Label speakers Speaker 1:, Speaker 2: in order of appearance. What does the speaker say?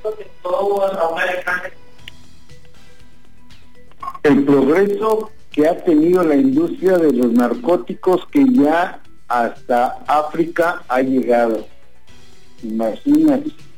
Speaker 1: El progreso que ha tenido la industria de los narcóticos, que ya hasta África ha llegado. Imagínate.